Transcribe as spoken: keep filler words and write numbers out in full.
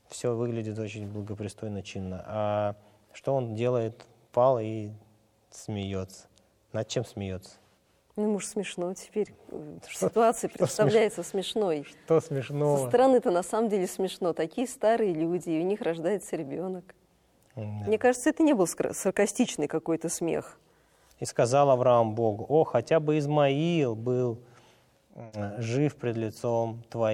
все выглядит очень благопристойно, чинно. А что он делает? Пал и смеется. Над чем смеется? Ну, может, смешно теперь. Ситуация представляется смешной. Что смешного? Со стороны-то на самом деле смешно. Такие старые люди, и у них рождается ребенок. Да. Мне кажется, это не был саркастичный какой-то смех. И сказал Авраам Богу: «О, хотя бы Измаил был жив пред лицом Твоим».